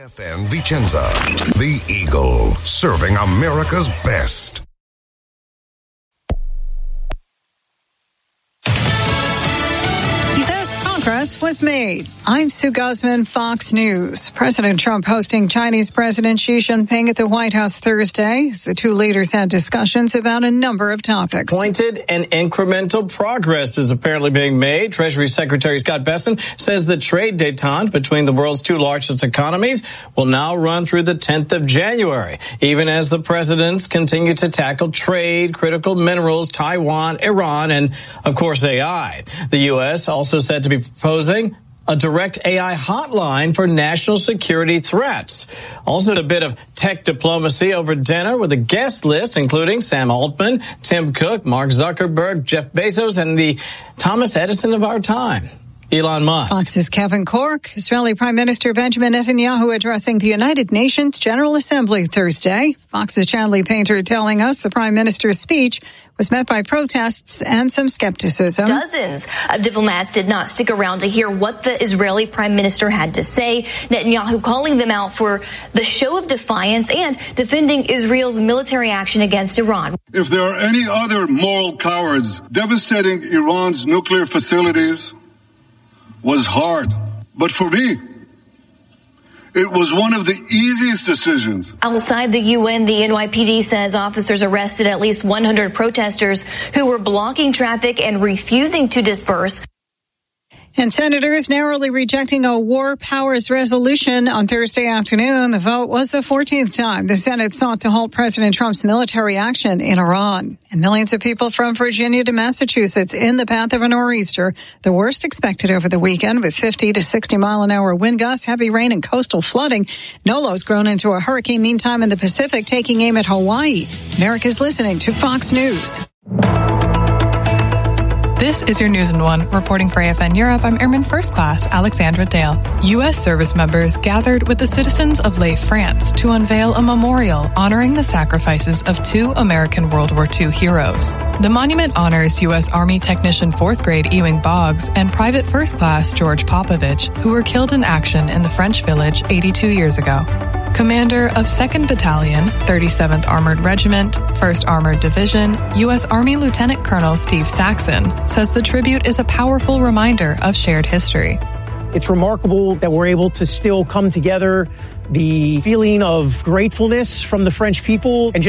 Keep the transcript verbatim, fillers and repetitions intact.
F M Vicenza, the Eagle, serving America's best. He says progress was made. I'm Sue Guzman, Fox News. President Trump hosting Chinese President Xi Jinping at the White House Thursday as the two leaders had discussions about a number of topics. Pointed and incremental progress is apparently being made. Treasury Secretary Scott Bessent says the trade détente between the world's two largest economies will now run through the tenth of January, even as the presidents continue to tackle trade, critical minerals, Taiwan, Iran, and, of course, A I. The U S also said to be proposing a direct A I hotline for national security threats. Also a bit of tech diplomacy over dinner with a guest list, including Sam Altman, Tim Cook, Mark Zuckerberg, Jeff Bezos, and the Thomas Edison of our time, Elon Musk. Fox's Kevin Corke. Israeli Prime Minister Benjamin Netanyahu addressing the United Nations General Assembly Thursday. Fox's Chanley Painter telling us the Prime Minister's speech was met by protests and some skepticism. Dozens of diplomats did not stick around to hear what the Israeli Prime Minister had to say. Netanyahu calling them out for the show of defiance and defending Israel's military action against Iran. If there are any other moral cowards devastating Iran's nuclear facilities, was hard, but for me, it was one of the easiest decisions. Outside the U N, the N Y P D says officers arrested at least one hundred protesters who were blocking traffic and refusing to disperse. And senators narrowly rejecting a war powers resolution on Thursday afternoon. The vote was the fourteenth time the Senate sought to halt President Trump's military action in Iran. And millions of people from Virginia to Massachusetts in the path of a nor'easter, the worst expected over the weekend with fifty to sixty mile an hour wind gusts, heavy rain, and coastal flooding. Nolo's grown into a hurricane meantime in the Pacific, taking aim at Hawaii. America's listening to Fox News. This is your News in One. Reporting for A F N Europe, I'm Airman First Class Alexandra Dale. U S service members gathered with the citizens of Leigh, France to unveil a memorial honoring the sacrifices of two American World War Two heroes. The monument honors U S Army Technician fourth grade Ewing Boggs and Private First Class George Popovich, who were killed in action in the French village eighty-two years ago. Commander of second Battalion, thirty-seventh Armored Regiment, first Armored Division, U S Army Lieutenant Colonel Steve Saxon, says the tribute is a powerful reminder of shared history. It's remarkable that we're able to still come together, the feeling of gratefulness from the French people, and just